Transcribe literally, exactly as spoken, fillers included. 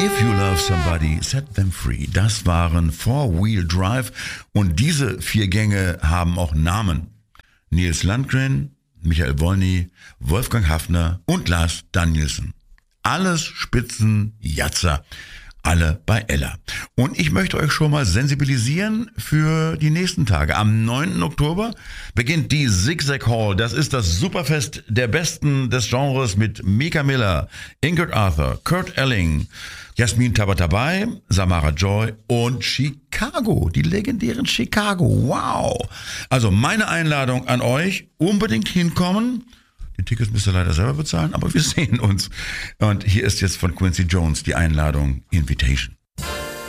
If You Love Somebody, Set Them Free. Das waren Four Wheel Drive und diese vier Gänge haben auch Namen. Nils Landgren, Michael Wolny, Wolfgang Hafner und Lars Danielsen. Alles Spitzenjatzer. Alle bei Ella. Und ich möchte euch schon mal sensibilisieren für die nächsten Tage. Am neunten Oktober beginnt die Zigzag Hall. Das ist das Superfest der Besten des Genres mit Mika Miller, Ingrid Arthur, Kurt Elling, Jasmin Tabatabai, Samara Joy und Chicago, die legendären Chicago. Wow! Also meine Einladung an euch, unbedingt hinkommen. Die Tickets müsst ihr leider selber bezahlen, aber wir sehen uns. Und hier ist jetzt von Quincy Jones die Einladung, Invitation.